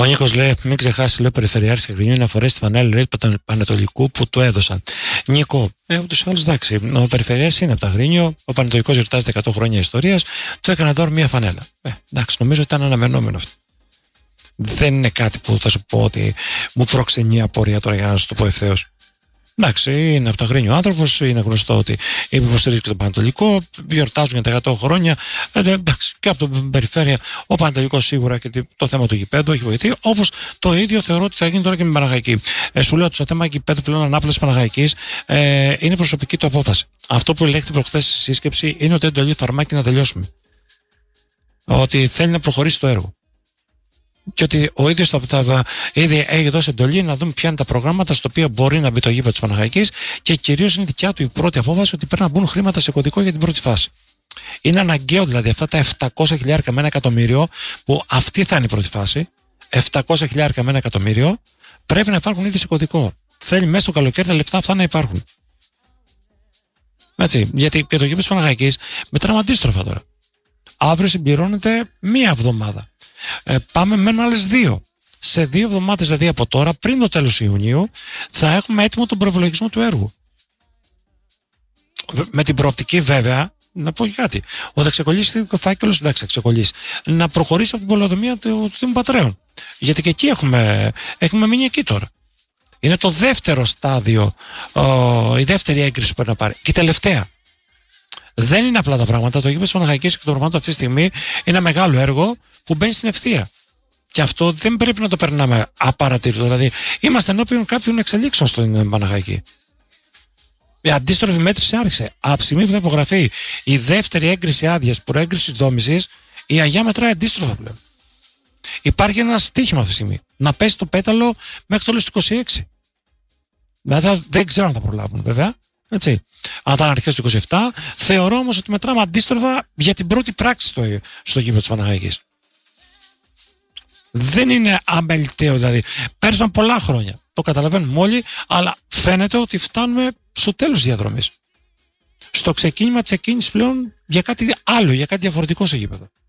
Ο Νίκος λέει: μην ξεχάσει, λέει, ο Περιφερειάρχης Αγρινιού να φορέσει τη φανέλη του Πανετολικού που του έδωσαν. Νίκο, ούτως ή άλλως, εντάξει, ο Περιφερειάρχης είναι από τα Αγρίνιο, ο Πανετολικός γιορτάζει 100 χρόνια ιστορίας, του έκανε δώρο μία φανέλα. Εντάξει, νομίζω ότι ήταν αναμενόμενο αυτό. Δεν είναι κάτι που θα σου πω ότι μου προξενεί απορία τώρα, για να σου το πω ευθέως. Εντάξει, είναι από το Αγρίνιο άνθρωπος, είναι γνωστό ότι υποστηρίζει και τον Πανετολικό, γιορτάζουν για τα 100 χρόνια. Εντάξει, και από την περιφέρεια ο Πανετολικός σίγουρα και το θέμα του γηπέδου έχει βοηθεί. Όπως το ίδιο θεωρώ ότι θα γίνει τώρα και με την Παναχαϊκή. Σου λέω ότι στο θέμα γηπέδου πλέον ανάπλαση Παναχαϊκής είναι προσωπική του απόφαση. Αυτό που ελέγχθη προχθές στη σύσκεψη είναι ότι εντολή Φαρμάκη να τελειώσουμε. Ότι θέλει να προχωρήσει το έργο. Και ότι ο ίδιος θα ήδη έχει δώσει εντολή να δούμε ποια είναι τα προγράμματα στο οποίο μπορεί να μπει το γήπεδο της Παναχαϊκής και κυρίως είναι δικιά του η πρώτη απόφαση ότι πρέπει να μπουν χρήματα σε κωδικό για την πρώτη φάση. Είναι αναγκαίο δηλαδή αυτά τα 700.000 με 1 εκατομμύριο, που αυτή θα είναι η πρώτη φάση, 700.000 με 1 εκατομμύριο, πρέπει να υπάρχουν ήδη σε κωδικό. Θέλει μέσα στο καλοκαίρι τα λεφτά αυτά να υπάρχουν. Έτσι, γιατί και το γήπεδο της Παναχαϊκής μετράμε αντίστροφα τώρα. Αύριο συμπληρώνεται μία εβδομάδα. Πάμε μένουν άλλες 2. Σε 2 εβδομάδες δηλαδή από τώρα, πριν το τέλος Ιουνίου, θα έχουμε έτοιμο τον προϋπολογισμό του έργου. Με την προοπτική βέβαια, να πω κάτι. Ο θα ξεκολλήσει ο φάκελος, εντάξει, θα ξεκολλήσει. Να προχωρήσει από την πολεοδομία του Δήμου Πατρέων. Γιατί και εκεί έχουμε μείνει εκεί τώρα. Είναι το δεύτερο στάδιο, η δεύτερη έγκριση που πρέπει να πάρει. Και η τελευταία. Δεν είναι απλά τα πράγματα. Το γήπεδο της Παναχαϊκής και το προγραμμάτων αυτή τη στιγμή είναι ένα μεγάλο έργο που μπαίνει στην ευθεία. Και αυτό δεν πρέπει να το περνάμε απαρατήρητο. Δηλαδή, είμαστε ενώπιον κάποιων εξελίξεων στην Παναχαϊκή. Η αντίστροφη μέτρηση άρχισε. Από τη στιγμή που θα υπογραφεί η δεύτερη έγκριση άδειας προέγκρισης δόμησης, η Αγιά μετράει αντίστροφα πλέον. Υπάρχει ένα στοίχημα αυτή τη στιγμή. Να πέσει το πέταλο μέχρι το τέλος του 26. Δηλαδή, δεν ξέρω αν θα προλάβουν βέβαια. Έτσι. Αν θα είναι αρχές του 27, θεωρώ όμως ότι μετράμε αντίστροφα για την πρώτη πράξη στο γήπεδο της Παναχαϊκής. Δεν είναι αμεληταίο δηλαδή. Πέρασαν πολλά χρόνια. Το καταλαβαίνουμε όλοι, αλλά φαίνεται ότι φτάνουμε στο τέλος της διαδρομής. Στο ξεκίνημα της εκκίνησης πλέον για κάτι άλλο, για κάτι διαφορετικό στο γήπεδο.